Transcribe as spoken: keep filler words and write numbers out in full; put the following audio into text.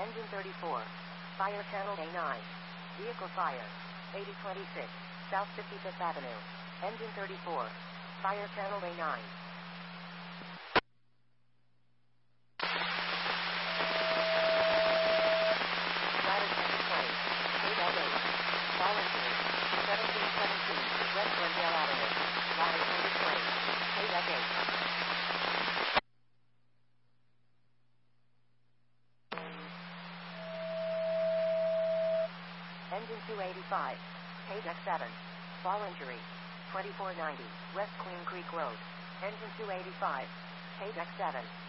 Engine thirty-four. Fire channel A nine. Vehicle fire. eighty twenty-six. South fifty-fifth Avenue. Engine thirty-four. Fire channel A nine. Ladder twenty twenty. eight L eight. Fall injury. seventeen seventeen. West Glendale Avenue. Ladder twenty twenty. eight L eight. Engine two eighty-five. Page X seven. Fall injury. twenty-four ninety. West Queen Creek Road. Engine two eighty-five. Page X seven.